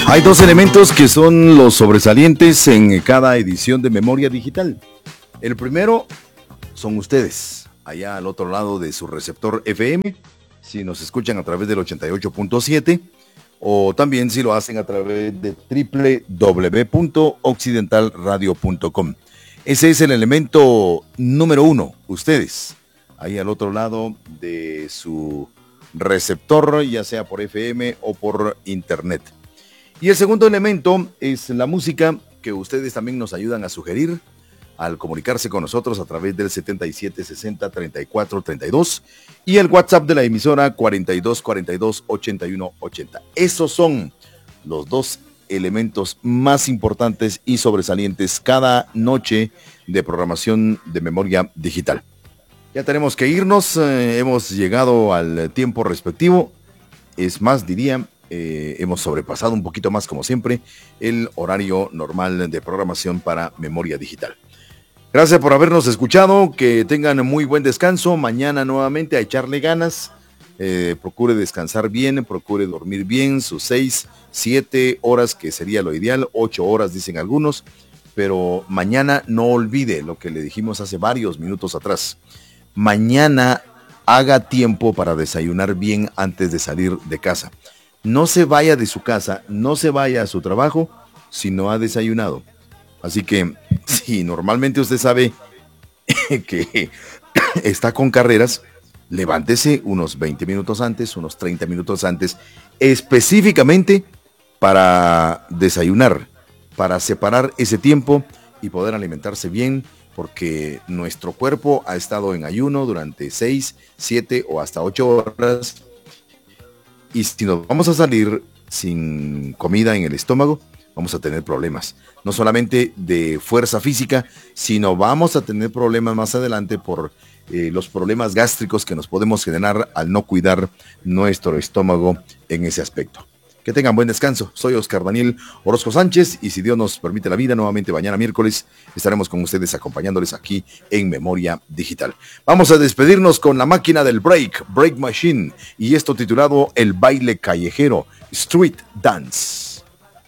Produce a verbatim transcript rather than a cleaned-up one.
Hay dos elementos que son los sobresalientes en cada edición de Memoria Digital. El primero son ustedes, allá al otro lado de su receptor F M, si nos escuchan a través del ochenta y ocho punto siete, o también si lo hacen a través de doble u doble u doble u punto occidental radio punto com. Ese es el elemento número uno, ustedes, ahí al otro lado de su receptor, ya sea por F M o por internet. Y el segundo elemento es la música que ustedes también nos ayudan a sugerir al comunicarse con nosotros a través del setenta y siete sesenta treinta y cuatro treinta y dos y el WhatsApp de la emisora cuarenta y dos cuarenta y dos ochenta y uno ochenta. Esos son los dos elementos más importantes y sobresalientes cada noche de programación de Memoria Digital. Ya tenemos que irnos, eh, hemos llegado al tiempo respectivo. Es más, diría, eh, hemos sobrepasado un poquito más, como siempre, el horario normal de programación para Memoria Digital. Gracias por habernos escuchado, que tengan muy buen descanso. Mañana nuevamente a echarle ganas. Eh, procure descansar bien, procure dormir bien, sus seis, siete horas, que sería lo ideal, ocho horas dicen algunos. Pero mañana no olvide lo que le dijimos hace varios minutos atrás. Mañana haga tiempo para desayunar bien antes de salir de casa. No se vaya de su casa, no se vaya a su trabajo si no ha desayunado. Así que, si normalmente usted sabe que está con carreras, levántese unos veinte minutos antes, unos treinta minutos antes, específicamente para desayunar, para separar ese tiempo y poder alimentarse bien, porque nuestro cuerpo ha estado en ayuno durante seis, siete o hasta ocho horas. Y si nos vamos a salir sin comida en el estómago, vamos a tener problemas. No solamente de fuerza física, sino vamos a tener problemas más adelante por eh, los problemas gástricos que nos podemos generar al no cuidar nuestro estómago en ese aspecto. Que tengan buen descanso. Soy Oscar Daniel Orozco Sánchez y si Dios nos permite la vida, nuevamente mañana miércoles estaremos con ustedes acompañándoles aquí en Memoria Digital. Vamos a despedirnos con la máquina del break, Break Machine, y esto titulado El baile callejero, Street Dance.